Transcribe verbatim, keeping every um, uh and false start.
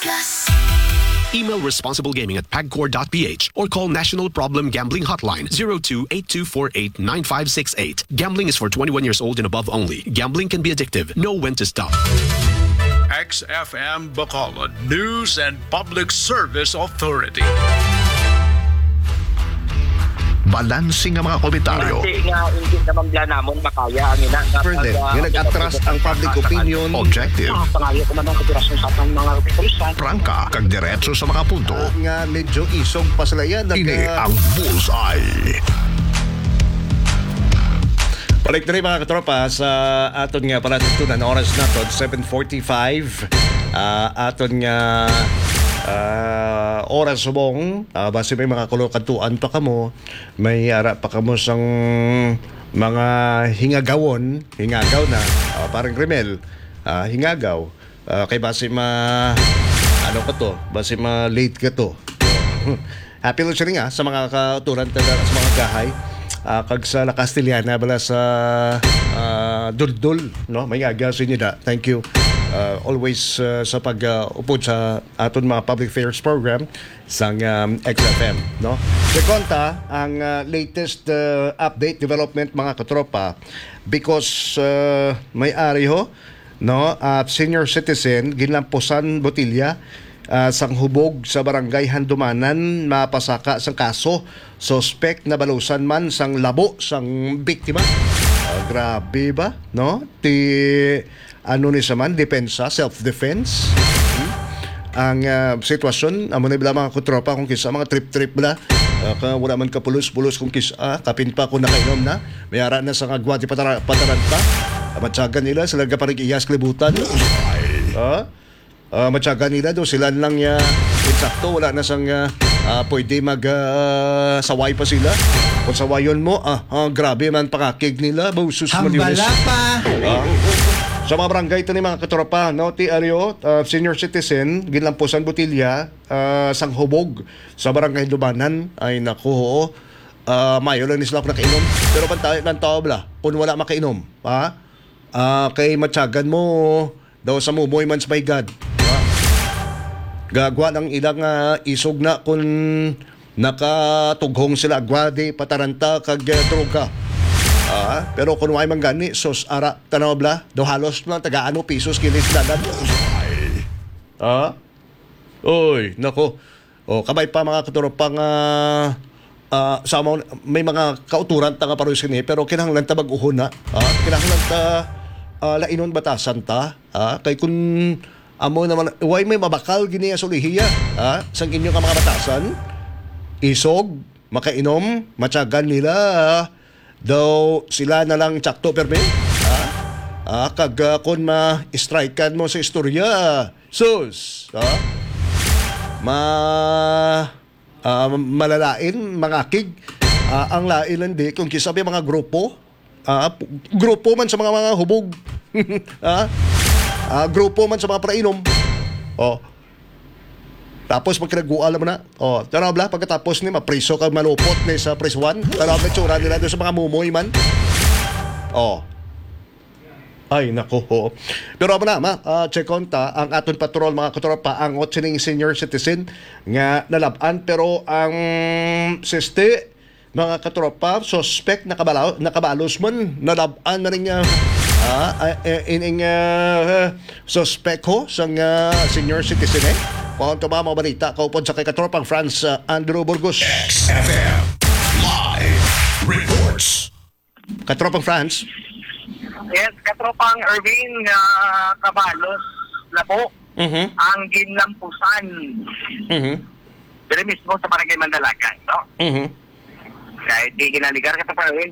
Plus. Email responsiblegaming at pagcor dot p h or call National Problem Gambling Hotline zero two eight two four eight nine five six eight. Gambling is for twenty-one years old and above only. Gambling can be addictive. Know when to stop. X F M Bacolod News and Public Service Authority. Balansing ang mga komentaryo. Hindi nga, hindi naman bla namon makaya ang ina. Further, yung nag-atras ang public opinion. Objective. Pangayo ko man ang kopirasyon sa atong mga pulisan. Prangka, kag diretso sa mga punto. Nga medyo isog pa sila yan. Ini ang Bullseye. Balik na rin mga katropa sa aton nga pala tutunan. Oras na to, seven forty-five. Uh, aton nga uh, oras subong. Uh, base may mga kulokatuan pa kamo. May ara pa kamo sang mga hingagawon. Hingagaw na. Uh, parang Grimel. Uh, hingagaw. Uh, kay base ma... Ano ka to? Base ma late ka to. Happy lunch rin nga sa mga katuran sa mga gahay. Uh, kag sa La Castellana bala sa uh, Duldul, no? May agasin niyo da. Thank you. Uh, always uh, sa pag-upo uh, sa aton mga public affairs program sang um, X F M, no? Dekonta ang uh, latest uh, update development mga katropa because uh, may ari ho, no? At uh, senior citizen ginlampusan botilya Uh, sang hubog sa barangay Handumanan mapasaka sang kaso suspect na balusan man sang labo sang biktima. Uh, grabe ba, no? Ti ano ni sa man depensa, self-defense. Hmm? Ang uh, sitwasyon amo na bila mga kutropa kung kisa mga trip-trip bala. Uh, ka wala man ka pulos-pulos kung kisa ah, kapin pa kung nakainom na. Mayara na sa agwati patara, pataranta. Matsagan nila sila gaparig iyas klibutan. Ah? Uh, matyaga nila do sila lang ya insakto wala na sang uh, uh, pwede mag uh, saway pa sila kung sawayon mo ah, ah grabe man pakakig nila bausus hambala pa uh, sa mga barangay ito ni mga katropa no ti Ario uh, senior citizen ginlampusan botilya uh, sang hubog sa barangay Lubanan ay naku uh, mayo lang ni sila ako nakainom pero pantay ng tao bla kung wala makainom ha uh, kay matyagan mo daw sa mumoy man sa my God gagwa ng ilang uh, isog na kung nakatughong sila agwadi pataranta kag uh, droga. Ah, pero kung may manggani sos ara tanaw bla do halos na taga ano pisos kilis dadan. Ah. Oy, nako. O kabay pa mga katuropang uh, uh, sa may mga kauturan tanga paros kini pero kinahanglan ta bag-uhon na. Ah, kinahanglan ta uh, lainon batasan ta. Ah, kay kun amo naman, why may mabakal gini sa ulihiya? Ha? Sang inyo ka mga batasan? Isog, makainom, matyagan nila. Daw sila na lang tsakto perme. Ha? Ha? Kag uh, kung ma-strikean mo sa istorya. Sus. Ha? Ma... Uh, malalain, mangakig. Uh, ang lain lang di, kung kisabi mga grupo. Uh, grupo man sa mga mga hubog. Ha? Uh, grupo man sa mga prainom. Oh. Tapos magkinaguala mo na. Oh, tanaw bla pagkatapos ni mapriso ka malupot ni sa press one. Tanaw bla tsura nila doon sa mga mumoy man. Oh. Ay nako. Oh. Pero amo na ma, uh, check on ta ang aton patrol mga katropa ang otsining senior citizen nga nalaban pero ang siste mga katropa suspect na kabalo nakabalos man nalaban na rin uh, Ah, uh, ining uh, suspect ho sang uh, senior citizen eh. Kung ito mga balita, kaupod sa kay katropang France, uh, Andrew Burgos. X F M Live Reports. Katropang France. Yes, katropang Irving uh, Cabalos Lapo. Mhm. Ang ginlampusan. Mhm. Pero mismo sa barangay Mandalacan, no? Mhm. Kahit di ginaligar katropang Irving,